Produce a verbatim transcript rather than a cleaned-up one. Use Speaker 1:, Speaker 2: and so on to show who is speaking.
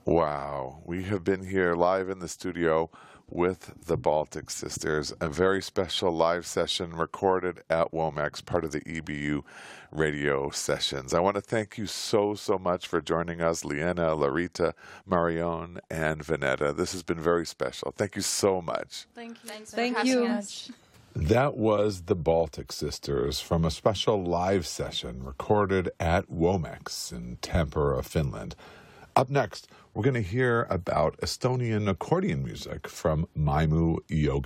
Speaker 1: Wow. We have been here live in the studio with the Baltic Sisters, a very special live session recorded at Womex, part of the E B U radio sessions. I want to thank you so, so much for joining us, Leanna, Larita, Marion, and Vanetta. This has been very special. Thank you so much.
Speaker 2: Thank you. Thanks
Speaker 3: Thank
Speaker 2: for
Speaker 3: you.
Speaker 2: having us.
Speaker 1: That was the Baltic Sisters from a special live session recorded at Womex in Tampere, Finland. Up next, we're going to hear about Estonian accordion music from Maimu Yoga.